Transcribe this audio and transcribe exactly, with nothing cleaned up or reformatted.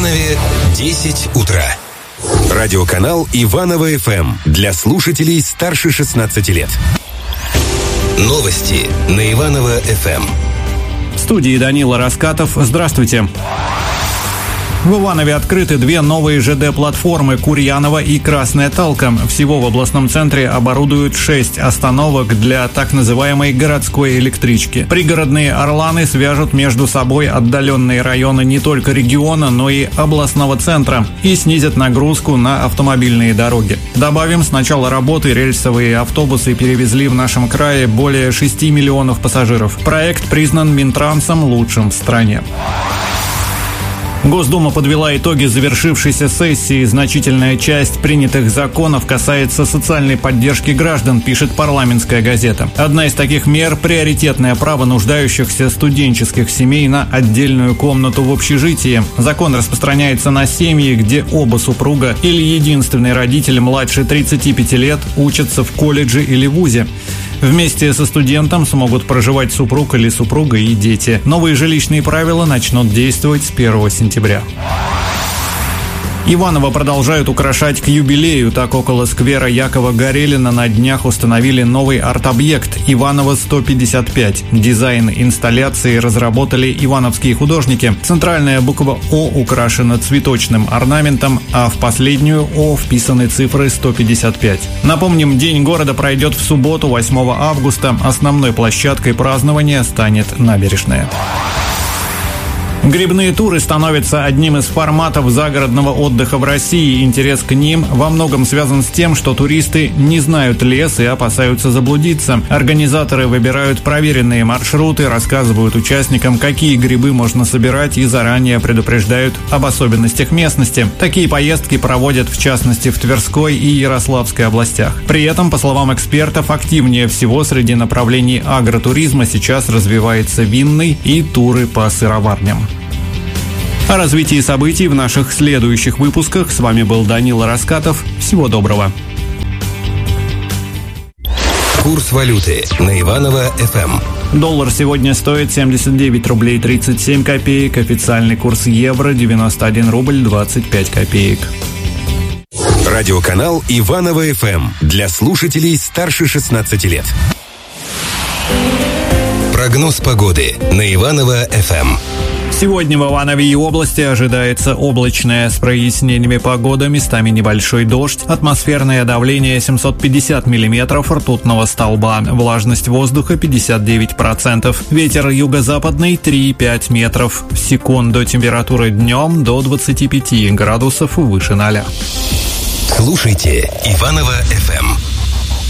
Иванове десять утра. Радиоканал Иваново-ФМ для слушателей старше шестнадцати лет. Новости на Иваново-ФМ. В студии Данила Раскатов. Здравствуйте. В Иванове открыты две новые ЖД-платформы Курьяново и Красная Талка. Всего в областном центре оборудуют шесть остановок для так называемой городской электрички. Пригородные «Орланы» свяжут между собой отдаленные районы не только региона, но и областного центра и снизят нагрузку на автомобильные дороги. Добавим, с начала работы рельсовые автобусы перевезли в нашем крае более шести миллионов пассажиров. Проект признан Минтрансом лучшим в стране. Госдума подвела итоги завершившейся сессии. Значительная часть принятых законов касается социальной поддержки граждан, пишет «Парламентская газета». Одна из таких мер – приоритетное право нуждающихся студенческих семей на отдельную комнату в общежитии. Закон распространяется на семьи, где оба супруга или единственный родитель младше тридцати пяти лет учатся в колледже или вузе. Вместе со студентом смогут проживать супруг или супруга и дети. Новые жилищные правила начнут действовать с первого сентября. Иваново продолжают украшать к юбилею. Так, около сквера Якова Горелина на днях установили новый арт-объект «Иваново сто пятьдесят пять». Дизайн инсталляции разработали ивановские художники. Центральная буква «О» украшена цветочным орнаментом, а в последнюю «О» вписаны цифры сто пятьдесят пять. Напомним, День города пройдет в субботу, восьмого августа. Основной площадкой празднования станет набережная. Грибные туры становятся одним из форматов загородного отдыха в России. Интерес к ним во многом связан с тем, что туристы не знают лес и опасаются заблудиться. Организаторы выбирают проверенные маршруты, рассказывают участникам, какие грибы можно собирать, и заранее предупреждают об особенностях местности. Такие поездки проводят в частности в Тверской и Ярославской областях. При этом, по словам экспертов, активнее всего среди направлений агротуризма сейчас развивается винный и туры по сыроварням. О развитии событий в наших следующих выпусках. С вами был Данила Раскатов. Всего доброго. Курс валюты на Иваново-ФМ. Доллар сегодня стоит семьдесят девять рублей тридцать семь копеек. Официальный курс евро девяносто один рубль двадцать пять копеек. Радиоканал Иваново-ФМ для слушателей старше шестнадцати лет. Прогноз погоды на Иваново-ФМ. Сегодня в Иванове и области ожидается облачная с прояснениями погода, местами небольшой дождь, атмосферное давление семьсот пятьдесят миллиметров ртутного столба, влажность воздуха пятьдесят девять процентов, ветер юго-западный три и пять метров в секунду, температура днем до двадцати пяти градусов выше ноля. Слушайте Иваново-ФМ.